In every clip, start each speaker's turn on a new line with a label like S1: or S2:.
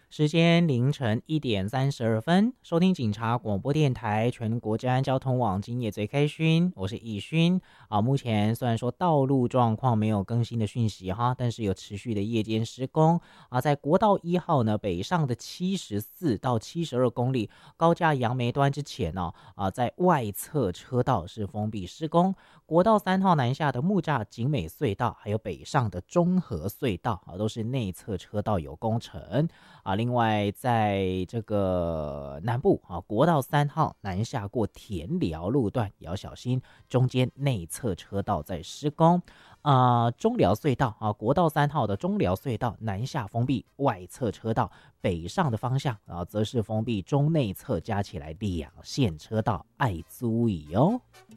S1: 时间凌晨1点32分，收听警察广播电台全国治安交通网，今夜最开勋，我是易勋啊。目前虽然说道路状况没有更新的讯息哈，但是有持续的夜间施工啊。在国道1号呢北上的74到72公里高架杨梅端之前呢在外侧车道是封闭施工。国道3号南下的木栅景美隧道，还有北上的中和隧道啊，都是内侧车道有工程啊。另外，在这个南部啊，国道3号南下过田寮路段也要小心，中间内侧车道在施工。中寮隧道啊，国道3号的中寮隧道南下封闭外侧车道，北上的方向啊，则是封闭中内侧加起来2线车道，爱注意哦。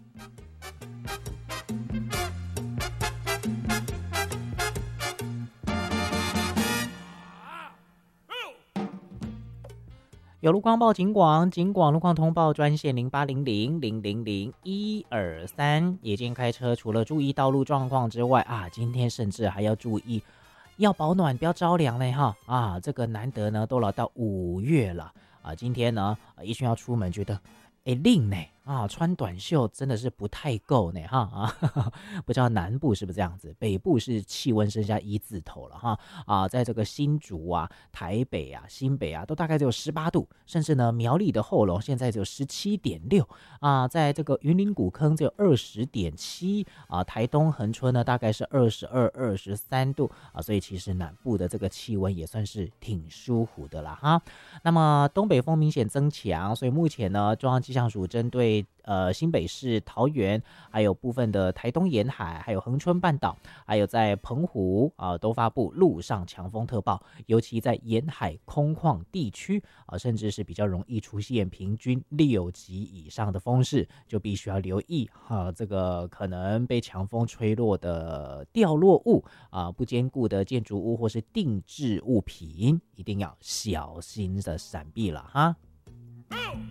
S1: 有路况报警广路况通报专线0800000123。夜间开车除了注意道路状况之外啊，今天甚至还要注意要保暖，不要着凉嘞哈啊！这个难得呢，都来到5月了啊，今天呢，一群要出门，觉得冷呢啊，穿短袖真的是不太够呢哈啊，不知道南部是不是这样子，北部是气温剩下1字头了哈啊，在这个新竹啊、台北啊、新北啊，都大概只有18度，甚至呢苗栗的后龙现在只有17.6啊，在这个云林古坑只有20.7啊，台东恒春呢大概是22、23度啊，所以其实南部的这个气温也算是挺舒服的啦哈。那么东北风明显增强，所以目前呢中央气象署针对新北市、桃园，还有部分的台东沿海，还有恒春半岛，还有在澎湖啊，都发布陆上强风特报，尤其在沿海空旷地区啊，甚至是比较容易出现平均6级以上的风势，就必须要留意这个可能被强风吹落的掉落物啊，不坚固的建筑物或是定制物品，一定要小心的闪避了哈。